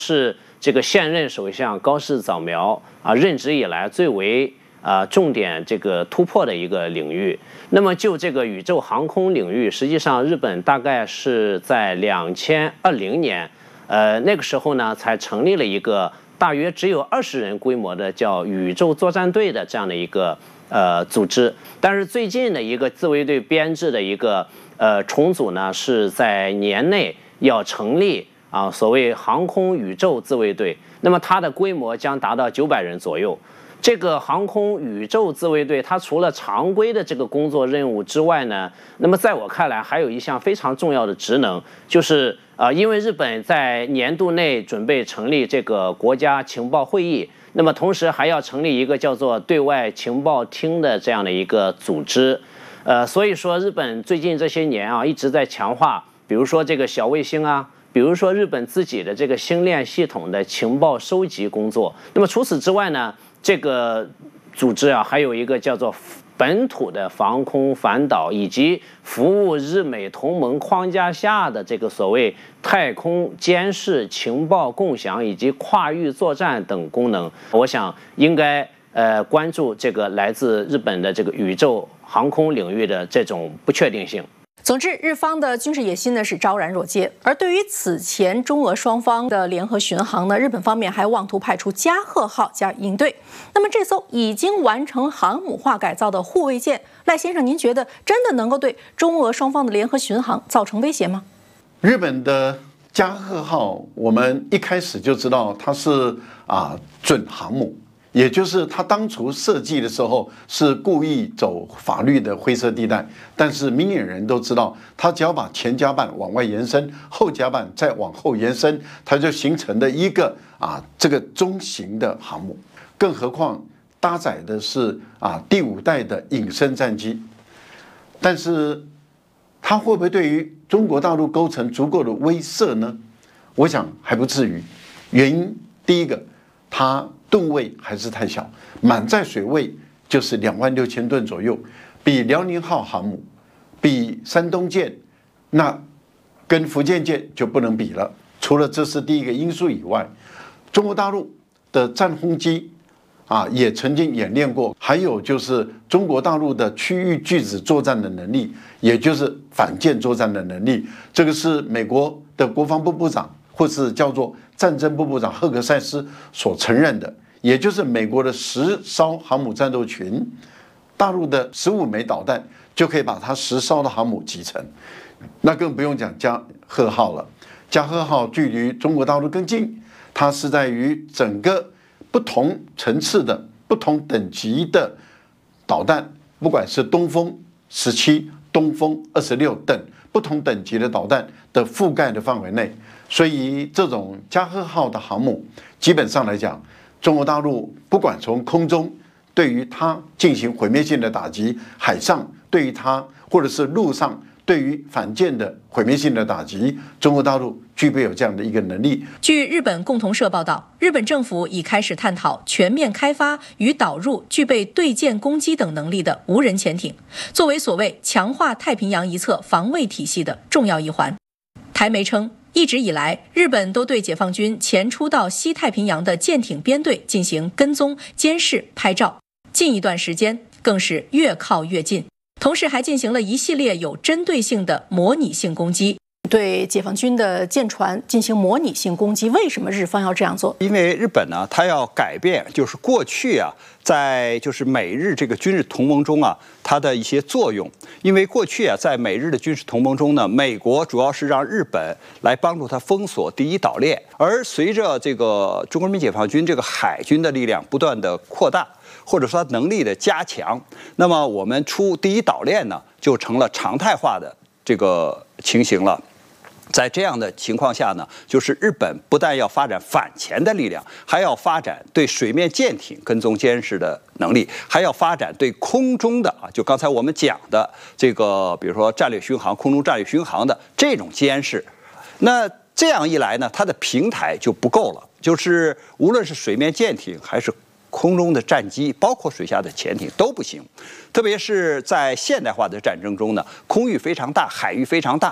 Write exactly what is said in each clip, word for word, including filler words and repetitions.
是这个现任首相高市早苗啊任职以来最为啊重点这个突破的一个领域。那么就这个宇宙航空领域，实际上日本大概是在两千二零年，呃那个时候呢才成立了一个大约只有二十人规模的叫宇宙作战队的这样的一个呃组织。但是最近的一个自卫队编制的一个呃重组呢，是在年内要成立。啊，所谓航空宇宙自卫队，那么它的规模将达到九百人左右。这个航空宇宙自卫队，它除了常规的这个工作任务之外呢，那么在我看来，还有一项非常重要的职能，就是啊、呃，因为日本在年度内准备成立这个国家情报会议，那么同时还要成立一个叫做对外情报厅的这样的一个组织。呃，所以说日本最近这些年啊，一直在强化，比如说这个小卫星啊。比如说日本自己的这个星链系统的情报收集工作，那么除此之外呢，这个组织啊还有一个叫做本土的防空反导，以及服务日美同盟框架下的这个所谓太空监视、情报共享以及跨域作战等功能。我想应该呃关注这个来自日本的这个宇宙航空领域的这种不确定性。 总之，日方的军事野心呢是昭然若揭。而对于此前中俄双方的联合巡航呢，日本方面还妄图派出加贺号加应对。那么这艘已经完成航母化改造的护卫舰，赖先生，您觉得真的能够对中俄双方的联合巡航造成威胁吗？ 日本的加贺号，我们一开始就知道它是啊准航母。也就是他当初设计的时候是故意走法律的灰色地带，但是明眼人都知道，他只要把前甲板往外延伸，后甲板再往后延伸，它就形成了一个啊这个中型的航母。更何况搭载的是啊第五代的隐身战机，但是它会不会对于中国大陆构成足够的威慑呢？我想还不至于。原因第一个，它吨位还是太小，满载水位就是两万六千吨左右，比辽宁号航母、比山东舰，那跟福建舰就不能比了。除了这是第一个因素以外，中国大陆的战轰机啊也曾经演练过，还有就是中国大陆的区域拒止作战的能力，也就是反舰作战的能力，这个是美国的国防部部长或是叫做战争部部长赫格塞斯所承认的。也就是美国的十艘航母战斗群，大陆的十五枚导弹就可以把它十艘的航母击沉，那更不用讲加贺号了。加贺号距离中国大陆更近，它是在于整个不同层次的、不同等级的导弹，不管是东风十七、东风二十六等不同等级的导弹的覆盖的范围内，所以这种加贺号的航母，基本上来讲，中国大陆不管从空中对于它进行毁灭性的打击，海上对于它，或者是陆上对于反舰的毁灭性的打击，中国大陆具备有这样的一个能力。 据日本共同社报道，日本政府已开始探讨全面开发与导入具备对舰攻击等能力的无人潜艇，作为所谓强化太平洋一侧防卫体系的重要一环。台媒称，一直以来，日本都对解放军前出到西太平洋的舰艇编队进行跟踪、监视、拍照，近一段时间更是越靠越近，同时还进行了一系列有针对性的模拟性攻击。对解放军的舰船进行模拟性攻击，为什么日方要这样做？ 因为日本呢，它要改变，就是过去啊，在就是美日这个军事同盟中啊，它的一些作用。因为过去啊，在美日的军事同盟中呢，美国主要是让日本来帮助它封锁第一岛链，而随着这个中国人民解放军这个海军的力量不断的扩大，或者说它能力的加强，那么我们出第一岛链呢，就成了常态化的这个情形了。在这样的情况下呢，就是日本不但要发展反潜的力量，还要发展对水面舰艇跟踪监视的能力，还要发展对空中的啊，就刚才我们讲的这个，比如说战略巡航、空中战略巡航的这种监视。那这样一来呢，它的平台就不够了，就是无论是水面舰艇还是空中的战机，包括水下的潜艇都不行。特别是在现代化的战争中呢，空域非常大，海域非常大。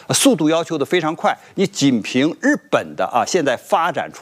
速度要求的非常快。你仅凭日本的啊现在发展出